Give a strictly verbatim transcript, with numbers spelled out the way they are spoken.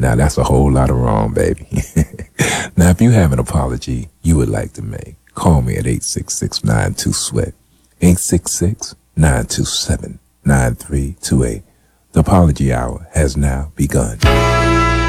Now, that's a whole lot of wrong, baby. Now, if you have an apology you would like to make, call me at eight six six, nine two, SWEAT, eight six six, nine two seven, nine three two eight. The apology hour has now begun.